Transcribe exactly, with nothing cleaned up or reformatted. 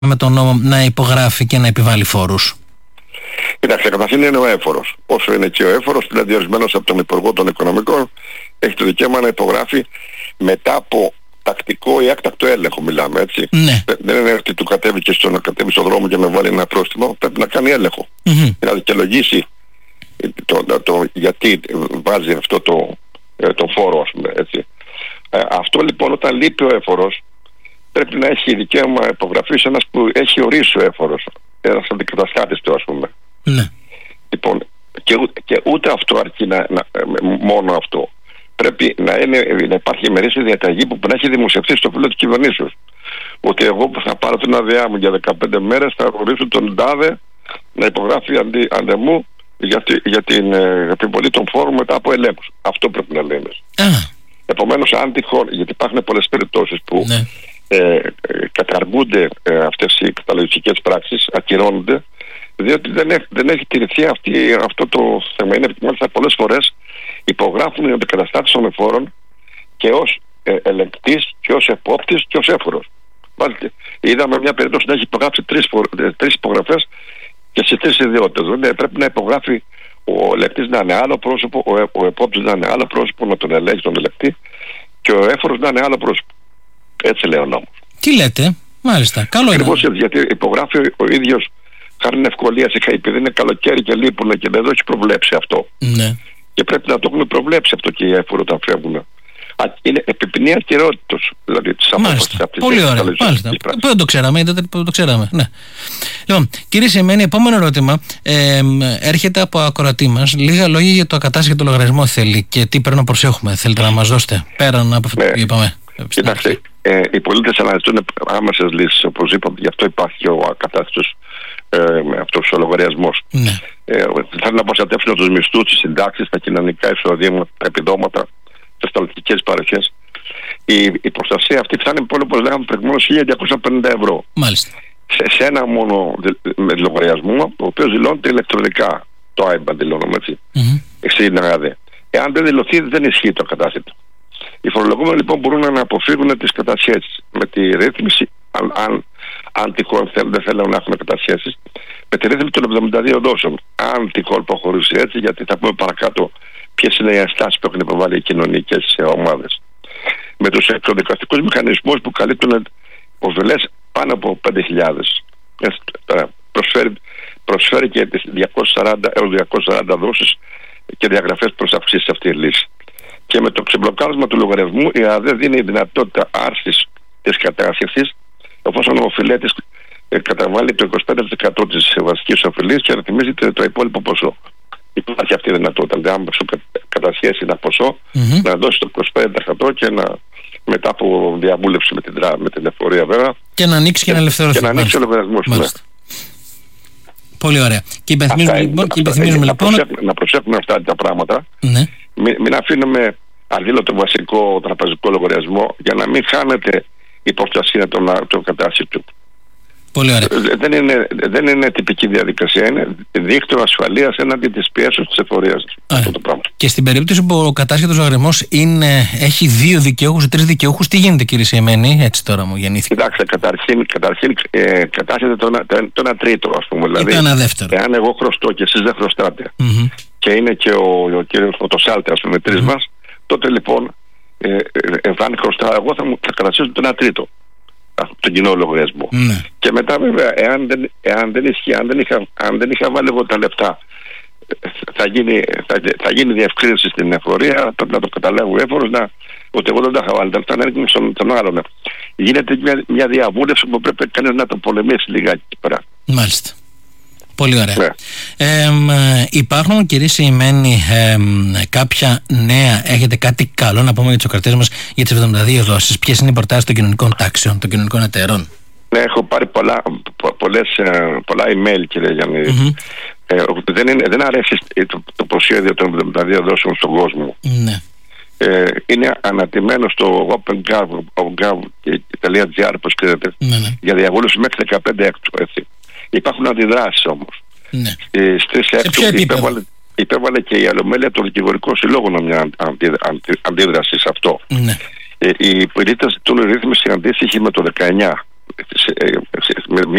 με τον νόμο να υπογράφει και να επιβάλλει φόρους? Κοιτάξτε, καταρχήν είναι ο έφορος. Όσο είναι και ο έφορος, δηλαδή διορισμένος από τον Υπουργό των Οικονομικών, έχει το δικαίωμα να υπογράφει μετά από τακτικό ή έκτακτο έλεγχο, μιλάμε, έτσι. Ναι. Δεν είναι ότι του κατέβει και στο, να κατέβει στον δρόμο και με βάλει ένα πρόστιμο. Πρέπει να κάνει έλεγχο. Mm-hmm. Να δικαιολογήσει το, το, το, γιατί βάζει αυτό το, το φόρο, ας πούμε, έτσι. Ε, αυτό λοιπόν, όταν λείπει ο έφορος, πρέπει να έχει δικαίωμα υπογραφής ένας που έχει ορίσει ο έφορος, ένας αντικαταστάτης του, ας πούμε. Ναι. Λοιπόν, και, και ούτε αυτό αρκεί να, να, μόνο αυτό. Πρέπει να, είναι, να υπάρχει ημερήσια διαταγή που να έχει δημοσιευθεί στο φύλλο της κυβερνήσεως. Ότι εγώ που θα πάρω την άδειά μου για δεκαπέντε μέρες θα ορίσω τον τάδε να υπογράφει αντι, αντεμού για, τη, για την επιβολή των φόρων μετά από ελέγχους. Αυτό πρέπει να λέμε. Ah. Επομένως, αν τυχόν, γιατί υπάρχουν πολλές περιπτώσεις που Ναι. ε, ε, καταργούνται ε, αυτές οι καταλογιστικές πράξεις, ακυρώνονται, διότι δεν έχει, δεν έχει τηρηθεί αυτή, αυτό το θέμα. Είναι μάλιστα πολλές φορές υπογράφουν οι αντικαταστάτες των εφόρων και ως ε, ελεγκτής και ως επόπτης και ως έφορος. Βάλτε, είδαμε μια περίπτωση να έχει υπογράψει τρεις, τρεις υπογραφές και σε τρεις ιδιότητες. Δηλαδή πρέπει να υπογράφει ο ελεγκτής να είναι άλλο πρόσωπο, ο, ε, ο επόπτης να είναι άλλο πρόσωπο, να τον ελέγχει τον ελεγκτή, και ο έφορος να είναι άλλο πρόσωπο. Έτσι λέει ο νόμος. Τι λέτε, μάλιστα, καλό είναι. Ακριβώς, γιατί υπογράφει ο ίδιος χάρη ευκολία, επειδή είναι καλοκαίρι και λείπουν και δεν το έχει προβλέψει αυτό. Ναι. Και πρέπει να το έχουν προβλέψει αυτό και οι έφοροι όταν φεύγουν. Είναι επιπαινία ακυρότητος, δηλαδή της απόφασης αυτής. Πολύ ωραία. Μάλιστα. Δεν το ξέραμε, δεν το ξέραμε. Ναι. Λοιπόν, κύριε Σεϊμένη, επόμενο ερώτημα ε, έρχεται από ακροατή μας. Λίγα λόγια για το ακατάσχετο λογαριασμό θέλει και τι πρέπει να προσέχουμε. Θέλετε να μας δώσετε πέραν από αυτό ναι. που είπαμε? Κοιτάξτε, ε, οι πολίτες αναζητούν άμεσες λύσεις, όπως είπαμε, γι' αυτό υπάρχει ο ακατάσχετος ε, αυτός ο λογαριασμός. Ναι. Ε, θέλουν να προστατεύσουν τους μισθούς, τις συντάξεις, τα κοινωνικά εισοδήματα, τα επιδόματα, τις σταλτικές παροχές. Η, η προστασία αυτή φτάνει πολύ, όπως λέγαμε προηγουμένως, χίλια διακόσια πενήντα ευρώ. Μάλιστα. Σε, σε ένα μόνο με λογαριασμό, ο οποίος δηλώνεται ηλεκτρονικά. Το άιμπαν δηλώνουμε, έτσι. Mm-hmm. Στην ΑΔΕ. Εάν δεν δηλωθεί, δεν ισχύει το ακατάσχετο. Οι φορολογούμενοι λοιπόν μπορούν να αποφύγουν τις κατασχέσεις με τη ρύθμιση, αν, αν, αν τυχόν θέλουν, δεν θέλουν να έχουν κατασχέσεις, με τη ρύθμιση των εβδομήντα δύο δόσεων. Αν τυχόν προχωρήσει έτσι, γιατί θα πούμε παρακάτω ποιες είναι οι ενστάσεις που έχουν υποβάλει οι κοινωνικές ομάδες. Με τους εξοδικαστικούς μηχανισμούς που καλύπτουν οφειλές πάνω από πέντε χιλιάδες. Προσφέρει, προσφέρει και τις διακόσιες σαράντα έως διακόσιες σαράντα δόσεις και διαγραφές προς αυξήσεις σε αυτή η λύση. Και με το ξεμπλοκάρισμα του λογαριασμού, η ΑΔΕ δίνει η δυνατότητα άρσης της κατάσχεσης, εφόσον ο οφειλέτης ε, καταβάλει το είκοσι πέντε τοις εκατό της βασικής οφειλής και ρυθμίζει το, το υπόλοιπο ποσό. Υπάρχει αυτή η δυνατότητα. Αν σου κατασχέσει ένα ποσό, mm-hmm. να δώσει το είκοσι πέντε τοις εκατό και να, μετά από διαβούλευση με την, με την εφορία βέβαια, και να ανοίξει και, και να ελευθερωθεί. Και να ανοίξει ο λογαριασμός. Ναι. Πολύ ωραία. Και υπενθυμίζουμε λοιπόν, λοιπόν, να, προσέχουμε, να προσέχουμε αυτά τα πράγματα. Ναι. Μην, μην αφήνουμε αδήλωτο βασικό τραπεζικό λογαριασμό για να μην χάνεται η προστασία του κατάσχετου. Πολύ ωραία. Δεν είναι, δεν είναι τυπική διαδικασία, είναι δίκτυο ασφαλείας έναντι της πιέσεως της εφορίας. Αυτό το πράγμα. Και στην περίπτωση που ο κατάσχετος λογαριασμός έχει δύο δικαιούχους ή τρεις δικαιούχους, τι γίνεται, κύριε Σεϊμένη? Έτσι τώρα μου γεννήθηκε. Κοιτάξτε, καταρχήν, καταρχήν ε, κατάσχεται το, το, το ένα τρίτο, ας πούμε. Δηλαδή, το ένα δεύτερο. Εάν εγώ χρωστώ και εσείς δεν χρωστάτε, mm-hmm. και είναι και ο, ο κύριος Φωτοσάλτη, ας πούμε, τρεις mm-hmm. μας, τότε λοιπόν, ε, ε, αν χρωστάω εγώ θα, μου, θα κατασχέσω το ένα τρίτο. Τον κοινό λογαριασμό. Ναι. Και μετά βέβαια, εάν δεν, εάν δεν ισχύει, αν δεν, είχα, αν δεν είχα βάλει εγώ τα λεφτά, θα γίνει, θα, θα γίνει διευκρίνηση στην εφορία, πρέπει να το καταλάβει ο έφορος, να, ότι εγώ δεν τα είχα βάλει, τα λεφτά να έρχονται στον, στον άλλον. Γίνεται μια, μια διαβούλευση που πρέπει κανείς να το πολεμήσει λιγάκι εκεί πέρα. Μάλιστα. Πολύ ωραία. Ναι. Ε, υπάρχουν, κύριε Σεϊμένη, ε, κάποια νέα, έχετε κάτι καλό να πούμε για τους ακροατές μας για τις εβδομήντα δύο δόσεις? Ποιες είναι οι προτάσεις των κοινωνικών τάξεων, των κοινωνικών εταιρών? Ναι, έχω πάρει πολλά, πο, πολλές, πολλά email, κύριε Γιάννη. Mm-hmm. Ε, δεν, είναι, δεν αρέσει το, το προσχέδιο των εβδομήντα δύο δόσεων στον κόσμο. Ναι. Ε, είναι ανατημένο στο open.gov.gr, όπως ξέρετε, ναι, ναι. για διαβούλευση μέχρι δεκαπέντε έκτου, έτσι. Υπάρχουν αντιδράσεις όμως. Ναι. Στις τρεις έκτου υπέβαλε, υπέβαλε και η Ολομέλεια των Δικηγορικών Συλλόγων μια αντι, αντι, αντίδραση σε αυτό. Ναι. Ε, οι πολίτες του ρύθμιση αντίστοιχη με το δεκαεννιά, σε, σε, με